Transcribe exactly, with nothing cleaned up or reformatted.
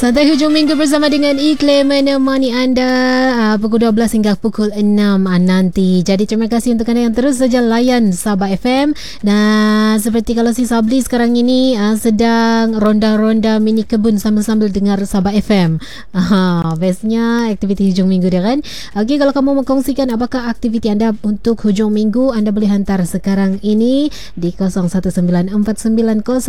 Santai hujung minggu bersama dengan Iklim menemani anda uh, pukul dua belas hingga pukul enam uh, nanti. Jadi terima kasih untuk anda yang terus saja layan Sabah F M. Dan seperti kalau si Sabli sekarang ini uh, sedang ronda-ronda mini kebun sambil-sambil dengar Sabah F M. uh, Bestnya aktiviti hujung minggu dia kan. Okey, kalau kamu mengkongsikan apakah aktiviti anda untuk hujung minggu, anda boleh hantar sekarang ini di kosong satu sembilan empat sembilan kosong